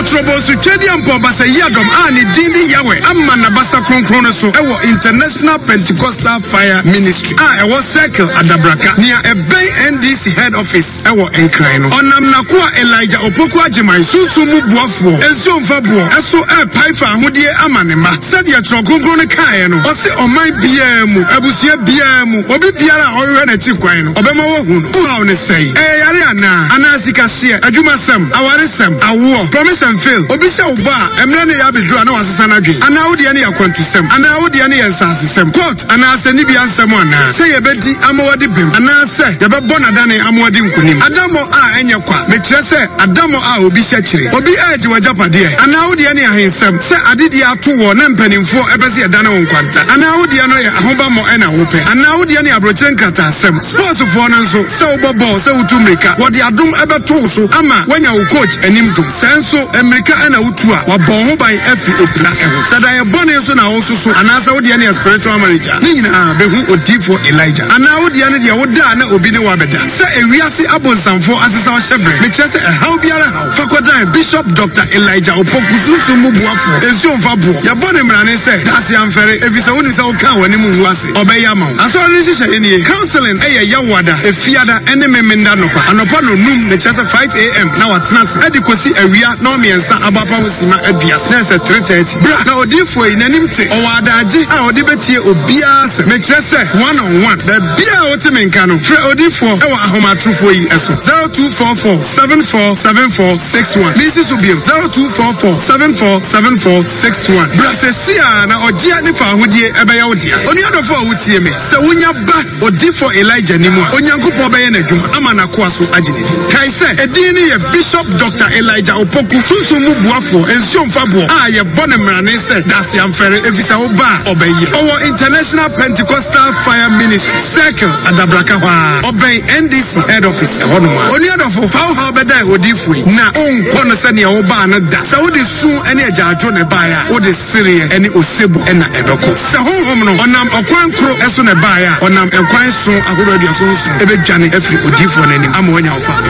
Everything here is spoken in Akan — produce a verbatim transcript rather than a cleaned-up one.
Metrobosu Chedian Pobasa Yadom Ani Dindi Yawe Amana Basa Kronkroneso Ewo International Pentecostal Fire Ministry. Ah, Ewo Circle Adabraka near a Bay N D C head office Ewo Enkraino. Onam Nakua Elijah Opoku Ajimai Susumu Buafo Ezo Mfabuo Eso E Paifa Ahudie Amanema Sadia Tronkronkron Kaeno Ose Omai Biemu Ebusie Biemu Obi Biara Owe na Chikwano Obema wo hunu Uha one say Eh yare ana Anasika share Adwuma sem Aware sem Awo Promise and fail Obi sha uba Emre ne ya bedru ana wasesa na dwen ana wodi ane yakwantu sem ana wodi ane yensase sem court ana ase ni bia nsem ana se yebedi amawadi bim ana se yebebo na dane amawadi nkunim adamo a enye kwa me kire se adamo a obi hya kire obi aji wajapade ana wodi ane ahensem se adidi ato wo na mpanimfo ebese yedane wo nkwanta ana wodi ane ye ahobamo ena wope ana wodi ane abrochire nkata sem sports for no nso se obobo se utumrika wodi adom ebeto so ama wanya wo coach enimdo senso amerika ena wutua wabon ho ban afi opla eho sada ye bone so na wo so anasa wodi ane spiritual manager ni nyina behu odifo Elijah ana wodi ane de woda na obi ne wabeda se ewiase abonsamfo asesa wo hyebre me kire se how biara how fakodan Bishop Doctor Elijah Opoku Susumu Buafo ezio mfabo ye bone mrane se dase amfere efisa woni se wo kan wani mu huase obeya ma aso ri hye enie counseling eye yawada efiada ene memenda nopa anopa no num me kire se five a m na watena se edikosi awia na o miensa abapa hosima abias na se three thirty bra na odifo yi nanim te o wadaji a odi betie obia se me kire se one on one the bia oti menka no fre odifo e wa ahomatrofo yi eso zero two four four seven four seven four six one misi subiem zero two four four seven four seven four six one bra se sia na ogia ni fa hodie ebe ya odia oni odofo a wotie me se wonya ba odifo Elijah ni mu a onyankopon be ye na dwuma ama na koa so aginedi kai se edin ni ye Bishop Doctor Elijah Opoku Susumu Buafo ensio mfabo a ye bone mrane se dase amfere efisa wo ba obeye owo International Pentecostal Fire Ministry Circle Adabraka wa obey N D C head office e hono ma oni adofo fa ho beda odifo na onko no se ne wo ba na da sa wo de su ene ajajo ne ba ya wo de sire ene osebu ena ebeko se honhom no onam okwan kro eso ne ba ya onam ekwan so ahoro aduaso so ebe dwane afiri odifo nanim ama wonya wo fa